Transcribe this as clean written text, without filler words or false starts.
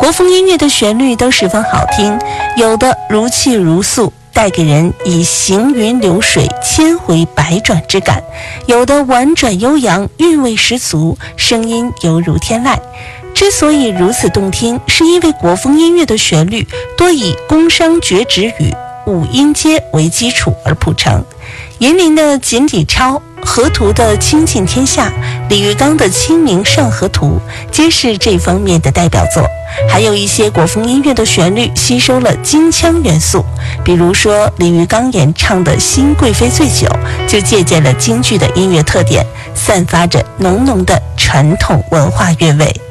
国风音乐的旋律都十分好听，有的如泣如诉，带给人以行云流水、千回百转之感；有的婉转悠扬，韵味十足，声音犹如天籁。之所以如此动听，是因为国风音乐的旋律多以宫商角徵羽、五音阶为基础而谱成。银铃的《锦鲤抄》、河图的《倾尽天下》、李玉刚的《清明上河图》皆是这方面的代表作。还有一些国风音乐的旋律吸收了京腔元素，比如说李玉刚演唱的《新贵妃醉酒》就借鉴了京剧的音乐特点，散发着浓浓的传统文化韵味。